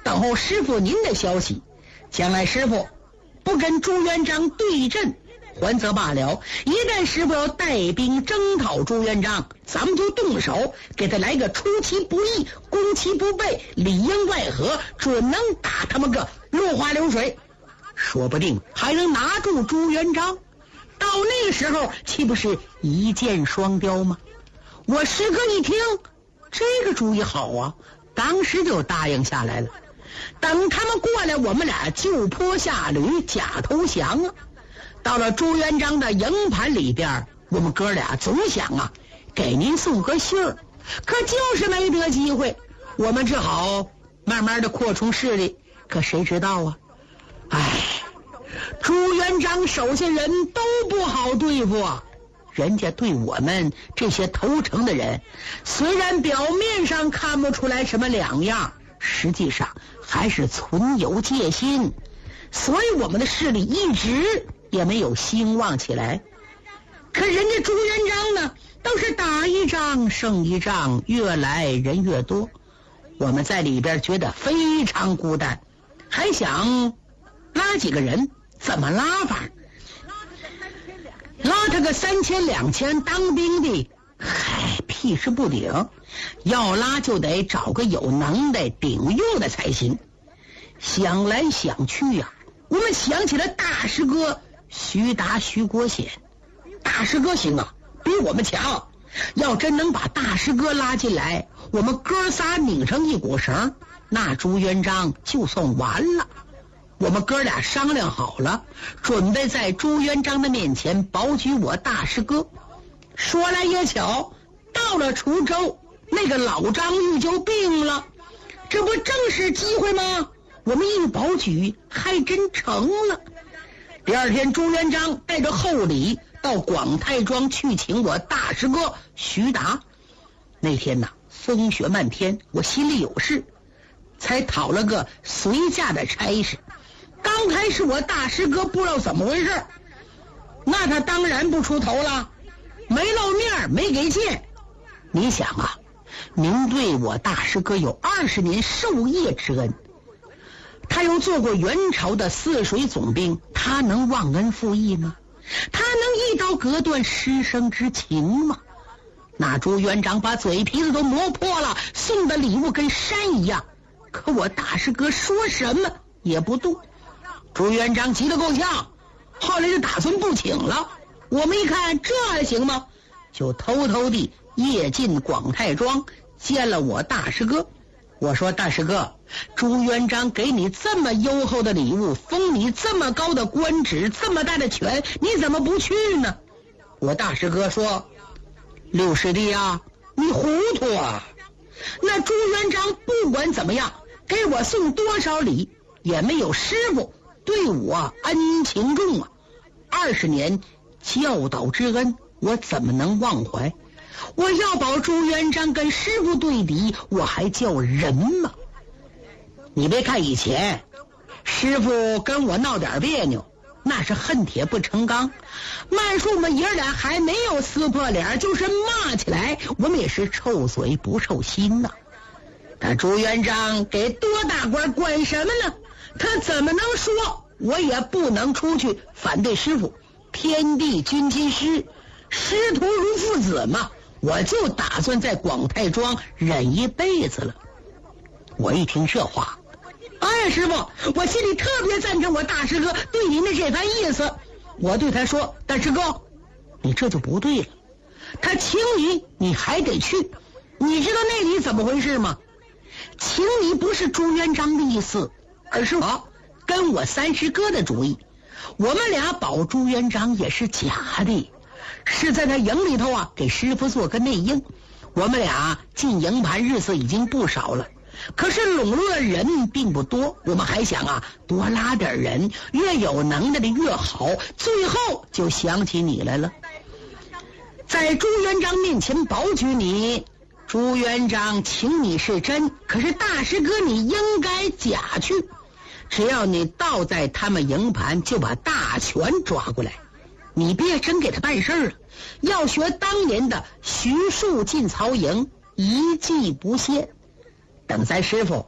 等候师傅您的消息。将来师傅不跟朱元璋对阵，还则罢了，一旦师傅要带兵征讨朱元璋，咱们就动手，给他来个出其不意，攻其不备，里应外合，准能打他们个落花流水，说不定还能拿住朱元璋。到那个时候，岂不是一箭双雕吗？我师哥一听，这个主意好啊，当时就答应下来了。等他们过来，我们俩就坡下驴，假投降啊。到了朱元璋的营盘里边，我们哥俩总想啊，给您送个信儿，可就是没得机会。我们只好慢慢的扩充势力，可谁知道啊？朱元璋手下人都不好对付啊。人家对我们这些投诚的人，虽然表面上看不出来什么两样，实际上还是存有戒心，所以我们的势力一直也没有兴旺起来。可人家朱元璋呢，都是打一仗胜一仗，越来人越多，我们在里边觉得非常孤单，还想拉几个人。怎么拉法？拉他个3000、2000当兵的，屁事不顶。要拉就得找个有能耐顶用的才行。想来想去呀，我们想起了大师哥徐达、徐国显。大师哥行啊，比我们强。要真能把大师哥拉进来，我们哥仨拧成一股绳，那朱元璋就算完了。我们哥俩商量好了，准备在朱元璋的面前保举我大师哥。说来也巧，到了滁州，那个老张玉就病了，这不正是机会吗？我们一保举，还真成了。第二天，朱元璋带着厚礼到广泰庄去请我大师哥徐达。那天呢，风雪漫天，我心里有事，才讨了个随驾的差事。刚开始我大师哥不知道怎么回事，那他当然不出头了，没露面，没给见。你想啊，您对我大师哥有20年授业之恩，他又做过元朝的泗水总兵，他能忘恩负义吗？他能一刀隔断师生之情吗？那朱元璋把嘴皮子都磨破了，送的礼物跟山一样，可我大师哥说什么也不动。朱元璋急得够呛，后来就打算不请了。我们一看这还行吗？就偷偷地夜进广泰庄见了我大师哥。我说大师哥，朱元璋给你这么优厚的礼物，封你这么高的官职，这么大的权，你怎么不去呢？我大师哥说，六师弟啊，你糊涂啊。那朱元璋不管怎么样给我送多少礼，也没有师傅对我恩情重啊，20年教导之恩，我怎么能忘怀？我要保朱元璋跟师傅对敌，我还叫人吗？你别看以前师傅跟我闹点别扭，那是恨铁不成钢。慢说我们爷俩还没有撕破脸，就是骂起来，我们也是臭嘴不臭心呐。但朱元璋给多大官管什么呢？他怎么能说我也不能出去反对师傅？天地君亲师，师徒如父子嘛，我就打算在广泰庄忍一辈子了。我一听这话，哎，师傅，我心里特别赞成我大师哥对您的这番意思。我对他说，大师哥，你这就不对了，他请你，你还得去。你知道那里怎么回事吗？请你不是朱元璋的意思，而是我跟我三师哥的主意。我们俩保朱元璋也是假的，是在他营里头啊给师傅做个内应。我们俩进营盘日子已经不少了，可是笼络的人并不多。我们还想啊多拉点人，越有能耐的越好。最后就想起你来了，在朱元璋面前保举你，朱元璋请你是真，可是大师哥你应该假去。只要你倒在他们营盘，就把大权抓过来。你别真给他办事了，要学当年的徐庶进曹营，一计不限。等咱师傅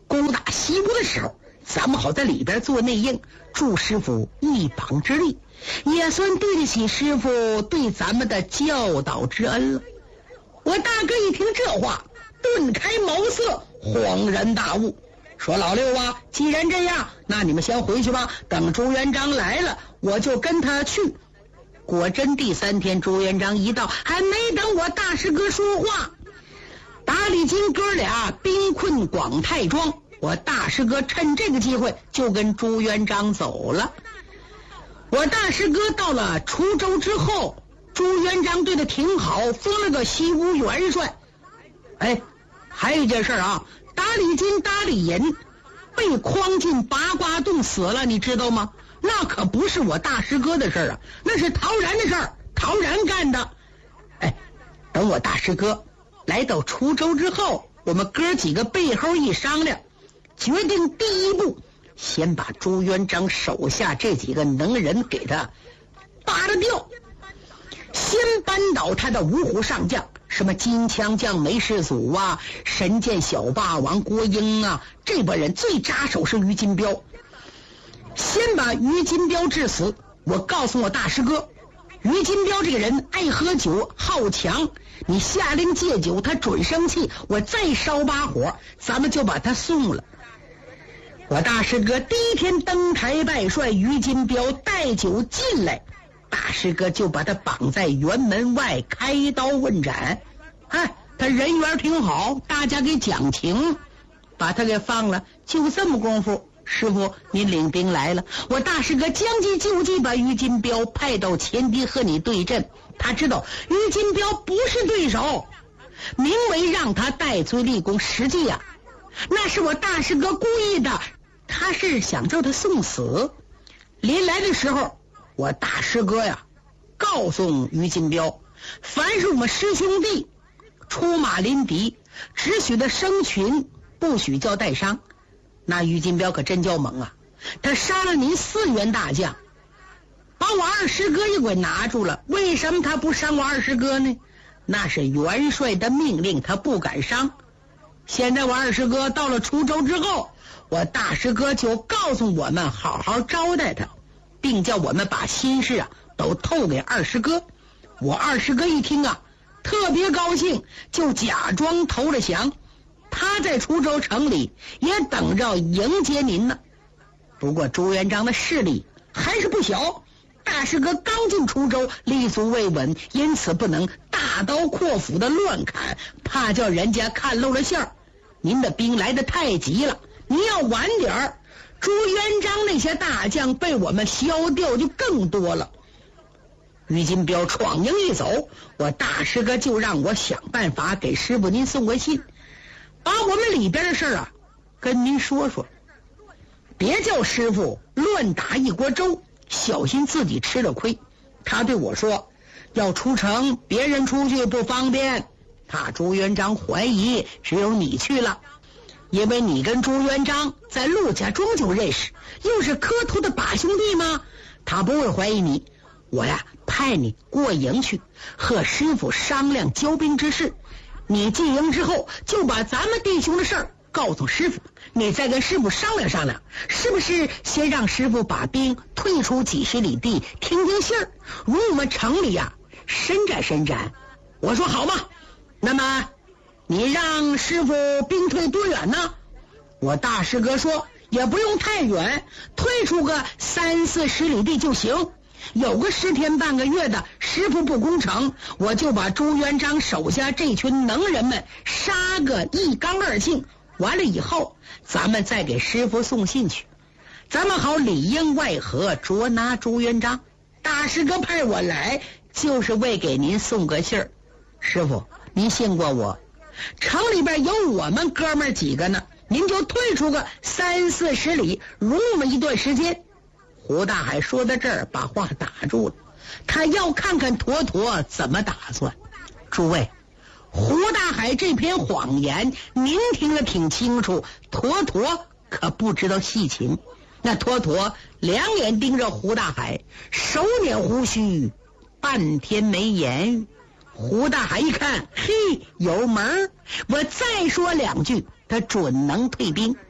攻打西吴的时候，咱们好在里边做内应，助师傅一膀之力，也算对得起师傅对咱们的教导之恩了。我大哥一听这话，顿开茅塞，恍然大悟，说老六啊，既然这样，那你们先回去吧，等朱元璋来了，我就跟他去。果真第3天朱元璋一到，还没等我大师哥说话，打李金哥俩兵困广泰庄，我大师哥趁这个机会就跟朱元璋走了。我大师哥到了滁州之后，朱元璋对他挺好，封了个西吴元帅。哎，还有一件事啊，打李金打李寅被诓进八卦洞死了，你知道吗？那可不是我大师哥的事儿啊，那是陶然的事儿，陶然干的。哎，等我大师哥来到滁州之后，我们哥几个背后一商量，决定第一步先把朱元璋手下这几个能人给他扒了掉，先扳倒他的五虎上将，什么金枪将梅世祖啊，神剑小霸王郭英啊，这帮人最扎手是于金彪。先把于金彪致死。我告诉我大师哥，于金彪这个人爱喝酒好强，你下令戒酒他准生气，我再烧把火咱们就把他送了。我大师哥第一天登台拜帅，于金彪带酒进来，大师哥就把他绑在辕门外开刀问斩。哎，他人缘挺好，大家给讲情，把他给放了。就这么功夫，师傅您领兵来了。我大师哥将计就计，把于金彪派到前敌和你对阵。他知道于金彪不是对手，名为让他戴罪立功，实际啊那是我大师哥故意的，他是想叫他送死。临来的时候，我大师哥呀告诉于金彪，凡是我们师兄弟出马临敌，只许他生群，不许叫带伤。那于金彪可真叫猛啊，他杀了您4员大将，把我二师哥也给拿住了。为什么他不伤我二师哥呢？那是元帅的命令，他不敢伤。现在我二师哥到了滁州之后，我大师哥就告诉我们好好招待他，并叫我们把心事啊都透给二师哥。我二师哥一听啊特别高兴，就假装投了降，他在滁州城里也等着迎接您呢。不过朱元璋的势力还是不小，大师哥刚进滁州，立足未稳，因此不能大刀阔斧的乱砍，怕叫人家看漏了线儿。您的兵来得太急了，您要晚点儿，朱元璋那些大将被我们消掉就更多了。于金彪闯营一走，我大师哥就让我想办法给师傅您送个信，把我们里边的事啊跟您说说，别叫师傅乱打一锅粥，小心自己吃了亏。他对我说，要出城别人出去不方便，怕朱元璋怀疑，只有你去了，因为你跟朱元璋在陆家庄就认识，又是磕头的把兄弟吗？他不会怀疑你。我呀派你过营去和师傅商量交兵之事，你进营之后就把咱们弟兄的事儿告诉师傅，你再跟师傅商量商量，是不是先让师傅把兵退出几十里地听听信儿，如我们城里呀伸展伸展。我说好嘛，那么你让师傅兵退多远呢？我大师哥说也不用太远，退出个30-40里地就行，有个10天半个月的，师傅不攻城，我就把朱元璋手下这群能人们杀个一干二净，完了以后咱们再给师傅送信去，咱们好里应外合捉拿朱元璋。大师哥派我来就是为给您送个信儿，师傅您信过我，城里边有我们哥们几个呢，您就退出个30-40里，容我们一段时间。胡大海说到这儿把话打住了，他要看看坨坨怎么打算。诸位，胡大海这篇谎言您听得挺清楚，坨坨可不知道细情。那坨坨两眼盯着胡大海，手捻胡须，半天没言语。胡大海一看，嘿，有门儿，我再说2句他准能退兵。